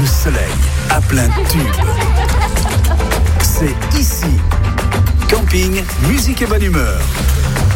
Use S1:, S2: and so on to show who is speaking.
S1: le soleil à plein tube. C'est ici. Camping, musique et bonne humeur.